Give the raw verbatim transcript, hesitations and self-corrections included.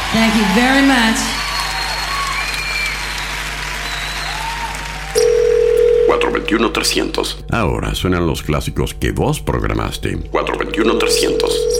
Thank you very much. cuatro dos uno trescientos. Ahora suenan los clásicos que vos programaste. cuatro dos uno trescientos.